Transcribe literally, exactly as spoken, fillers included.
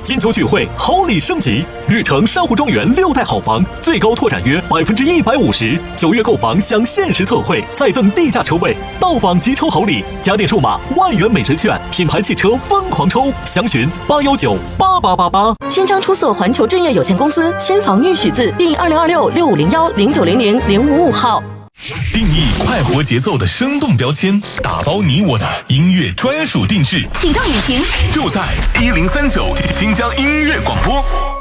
金秋聚会，好礼升级！绿城珊瑚庄园六代好房，最高拓展约百分之一百五十。九月购房享限时特惠，再赠地价车位。到访即抽好礼，家电数码万元美食券，品牌汽车疯狂抽。详询八幺九八八八八。 千张出色环球置业有限公司千房玉许字第二零二六六五零幺零九零零零五五号。 定义快活节奏的生动标签，打包你我的音乐专属定制。 启动引擎， 就在一零三九新疆音乐广播。